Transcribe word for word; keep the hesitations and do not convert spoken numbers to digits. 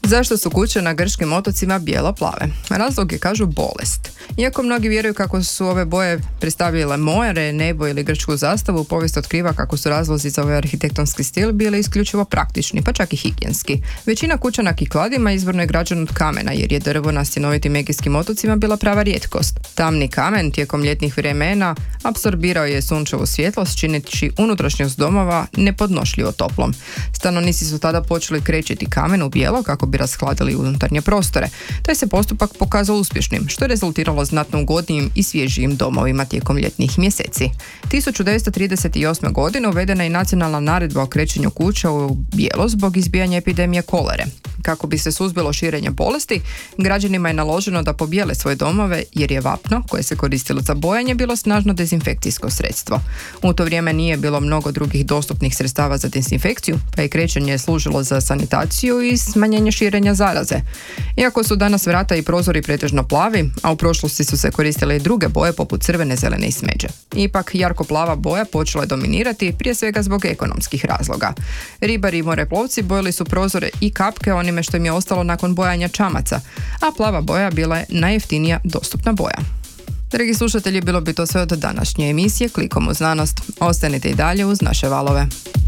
Zašto su kuće na grčkim otocima bijelo-plave? Razlog je, kažu, bolest. Iako mnogi vjeruju kako su ove boje predstavljale more, nebo ili grčku zastavu, povijest otkriva kako su razlozi za ovaj arhitektonski stil bili isključivo praktični, pa čak i higijenski. Većina kuća na Kikladima izvorno je građena od kamena, jer je drvo na stjenovitim egejskim otocima bila prava rijetkost. Tamni kamen tijekom ljetnih vremena apsorbirao je sunčevu svjetlost, čineći unutrašnjost domova nepodnošljivo toplom. Stanovnici su tada počeli krečiti kamen u bijelo kako bi rashladili unutarnje prostore. Taj se postupak pokazao uspješnim, što je rezultiralo znatno ugodnijim i svježijim domovima tijekom ljetnih mjeseci. tisuću devetsto trideset osme. godine uvedena je nacionalna naredba o krećenju kuća u bijelo zbog izbijanja epidemije kolere. Kako bi se suzbilo širenje bolesti, građanima je naloženo da pobijele svoje domove, jer je vapno, koje se koristilo za bojanje, bilo snažno dezinfekcijsko sredstvo. U to vrijeme nije bilo mnogo drugih dostupnih sredstava za dezinfekciju, pa je krećenje služilo za sanitaciju i smanjenje širenja zaraze. Iako su danas vrata i prozori pretežno plavi, a u prošlosti su se koristile i druge boje poput crvene, zelene i smeđe. Ipak, jarko-plava boja počela je dominirati, prije svega zbog ekonomskih razloga. Ribari i moreplovci bojili su prozore i kapke onime što im je ostalo nakon bojanja čamaca, a plava boja bila je najjeftinija dostupna boja. Dragi slušatelji, bilo bi to sve od današnje emisije Klikom u znanost. Ostanite i dalje uz naše valove.